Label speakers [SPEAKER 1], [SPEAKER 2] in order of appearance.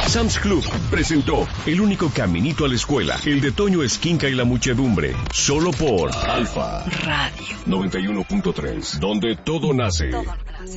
[SPEAKER 1] Sam's Club presentó El único caminito a la escuela, el de Toño Esquinca y la muchedumbre, solo por Alfa Radio 91.3, donde todo nace.